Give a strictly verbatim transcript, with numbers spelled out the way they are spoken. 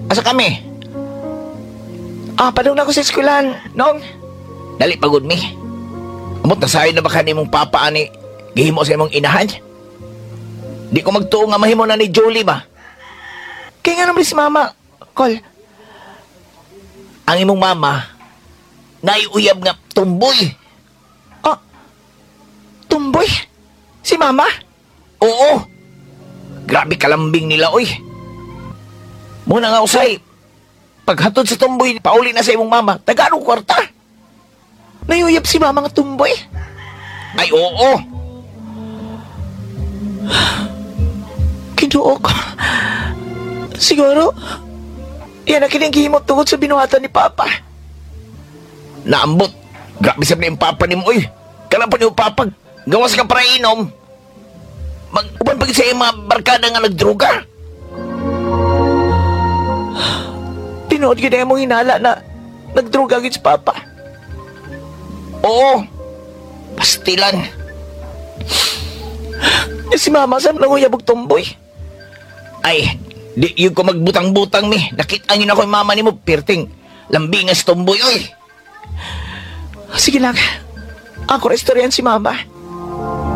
Asa kami? Ah, padung na ako sa eskwelahan, Nong. Dali pagod mi. Amot na sayo na ba ka ni mong papa ani gihimo sa imong inahan? Di ko magtuo nga mahimo na ni Julie ba? Kaya nga naman si Mama, Col. Ang imong mama naiuyab nga tumboy. Ah, tumboy? Si Mama? Oo. Grabe kalambing nila oy. Muna nga usay. Paghatod sa tumboy, pauli na sa imong mama. Taganong kwarta. Nayuyab si Mama nga tumboy? Ay oo. Kinuo ko. Siguro, yan ang kinanggihimot tungod sa binuhatan ni Papa. Naambot. Grabe sa yung papa ni mo oy. Kala pa ni mo papa. Gawas ka para inom. Mag-uban pag sa iyong mga barkada nga nagdruga. Tinood yun na mong hinala na nagdruga agad si Papa. Oo. Pastilan. Eh, si Mama, saan nanguyab og tumboy? Ay, di yun ko magbutang-butang mi. Nakita niyo na ko yung mama ni mo, Pirting. Lambingas tumboy, oy. Sige lang. Ako restoryan si Mama.